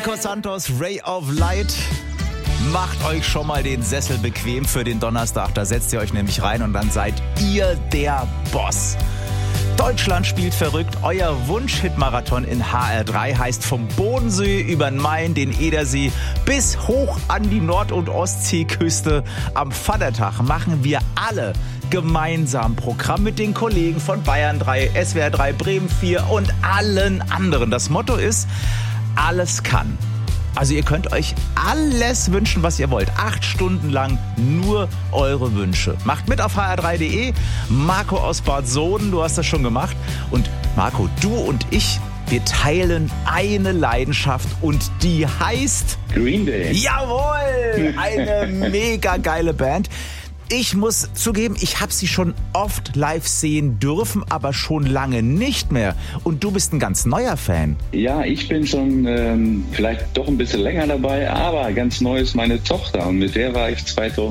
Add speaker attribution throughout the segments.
Speaker 1: Nico Santos, Ray of Light. Macht euch schon mal den Sessel bequem für den Donnerstag. Da setzt ihr euch nämlich rein und dann seid ihr der Boss. Deutschland spielt verrückt. Euer Wunsch-Hit-Marathon in HR3 heißt vom Bodensee über den Main, den Edersee bis hoch an die Nord- und Ostseeküste. Am Vatertag machen wir alle gemeinsam Programm mit den Kollegen von Bayern 3, SWR 3, Bremen 4 und allen anderen. Das Motto ist, alles kann. Also ihr könnt euch alles wünschen, was ihr wollt. 8 Stunden lang nur eure Wünsche. Macht mit auf hr3.de. Marco aus Bad Soden, du hast das schon gemacht. Und Marco, du und ich, wir teilen eine Leidenschaft und die heißt
Speaker 2: Green Day.
Speaker 1: Jawohl! Eine mega geile Band. Ich muss zugeben, ich habe sie schon oft live sehen dürfen, aber schon lange nicht mehr. Und du bist ein ganz neuer Fan.
Speaker 2: Ja, ich bin schon vielleicht doch ein bisschen länger dabei, aber ganz neu ist meine Tochter. Und mit der war ich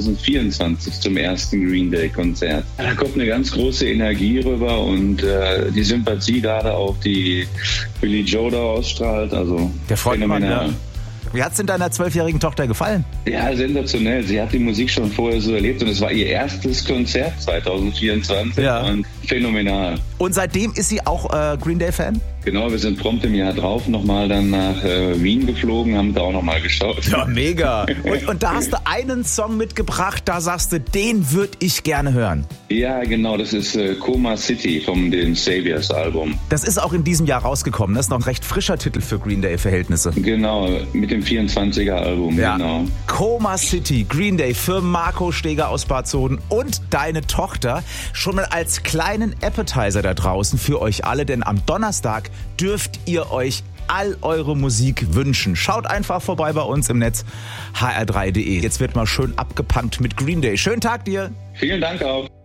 Speaker 2: 2024 zum ersten Green Day Konzert. Da kommt eine ganz große Energie rüber und die Sympathie gerade auch, die Billy Joe da ausstrahlt. Also
Speaker 1: der Frontmann, ja. Wie hat es denn deiner 12-jährigen Tochter gefallen?
Speaker 2: Ja, sensationell. Sie hat die Musik schon vorher so erlebt und es war ihr erstes Konzert 2024.
Speaker 1: Ja.
Speaker 2: Und phänomenal.
Speaker 1: Und seitdem ist sie auch Green Day-Fan?
Speaker 2: Genau, wir sind prompt im Jahr drauf nochmal dann nach Wien geflogen, haben da auch nochmal geschaut.
Speaker 1: Ja, mega. Und da hast du einen Song mitgebracht, da sagst du, den würde ich gerne hören.
Speaker 2: Ja, genau, das ist Coma City vom dem Saviors Album.
Speaker 1: Das ist auch in diesem Jahr rausgekommen, das ist noch ein recht frischer Titel für Green Day-Verhältnisse.
Speaker 2: Genau, mit dem 24er Album,
Speaker 1: ja.
Speaker 2: Genau.
Speaker 1: Coma City, Green Day für Marco Steger aus Bad Soden und deine Tochter. Schon mal als kleinen Appetizer da draußen für euch alle, denn am Donnerstag dürft ihr euch all eure Musik wünschen. Schaut einfach vorbei bei uns im Netz hr3.de. Jetzt wird mal schön abgepunkt mit Green Day. Schönen Tag dir.
Speaker 2: Vielen Dank auch.